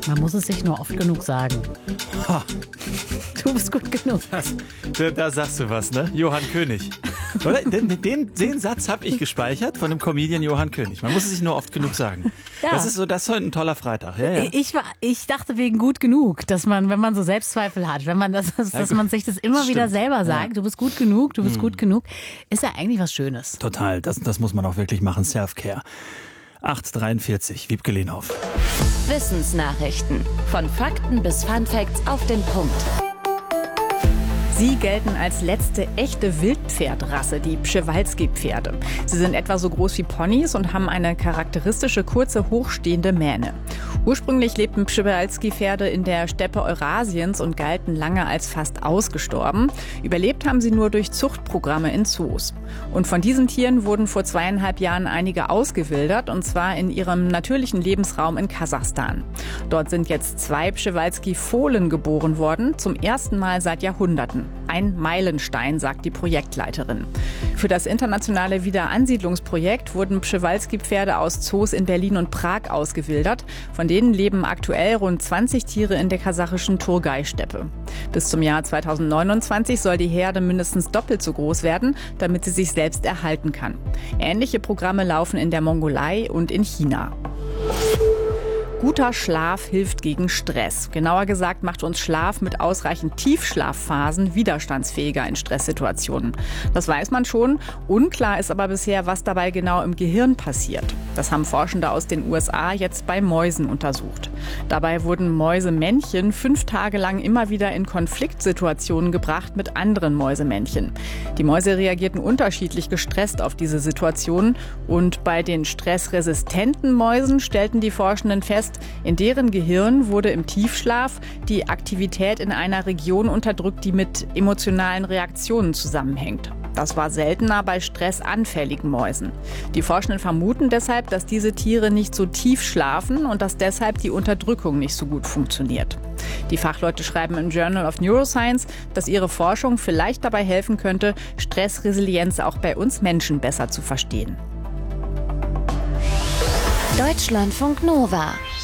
Man muss es sich nur oft genug sagen. Ha, Du bist gut genug. da sagst du was, ne? Johann König. Oder? Den Satz habe ich gespeichert von dem Comedian Johann König. Man muss es sich nur oft genug sagen. Ja. Das ist heute ein toller Freitag. Ja, ja. Ich dachte wegen gut genug, dass man, wenn man so Selbstzweifel hat, dass man sich das immer wieder selber sagt, du bist gut genug, gut genug, ist ja eigentlich was Schönes. Total, das muss man auch wirklich machen. Self-Care. 8:43, Wiebke Lehnhoff. Wissensnachrichten. Von Fakten bis Funfacts auf den Punkt. Sie gelten als letzte echte Wildpferdrasse, die Przewalski-Pferde. Sie sind etwa so groß wie Ponys und haben eine charakteristische kurze, hochstehende Mähne. Ursprünglich lebten Przewalski-Pferde in der Steppe Eurasiens und galten lange als fast ausgestorben. Überlebt haben sie nur durch Zuchtprogramme in Zoos. Und von diesen Tieren wurden vor 2,5 Jahren einige ausgewildert, und zwar in ihrem natürlichen Lebensraum in Kasachstan. Dort sind jetzt 2 Przewalski-Fohlen geboren worden, zum ersten Mal seit Jahrhunderten. Ein Meilenstein, sagt die Projektleiterin. Für das internationale Wiederansiedlungsprojekt wurden Przewalski-Pferde aus Zoos in Berlin und Prag ausgewildert. Von denen leben aktuell rund 20 Tiere in der kasachischen Turgai-Steppe. Bis zum Jahr 2029 soll die Herde mindestens doppelt so groß werden, damit sie sich selbst erhalten kann. Ähnliche Programme laufen in der Mongolei und in China. Guter Schlaf hilft gegen Stress. Genauer gesagt macht uns Schlaf mit ausreichend Tiefschlafphasen widerstandsfähiger in Stresssituationen. Das weiß man schon. Unklar ist aber bisher, was dabei genau im Gehirn passiert. Das haben Forschende aus den USA jetzt bei Mäusen untersucht. Dabei wurden Mäusemännchen 5 Tage lang immer wieder in Konfliktsituationen gebracht mit anderen Mäusemännchen. Die Mäuse reagierten unterschiedlich gestresst auf diese Situationen. Und bei den stressresistenten Mäusen stellten die Forschenden fest, in deren Gehirn wurde im Tiefschlaf die Aktivität in einer Region unterdrückt, die mit emotionalen Reaktionen zusammenhängt. Das war seltener bei stressanfälligen Mäusen. Die Forschenden vermuten deshalb, dass diese Tiere nicht so tief schlafen und dass deshalb die Unterdrückung nicht so gut funktioniert. Die Fachleute schreiben im Journal of Neuroscience, dass ihre Forschung vielleicht dabei helfen könnte, Stressresilienz auch bei uns Menschen besser zu verstehen. Deutschlandfunk Nova.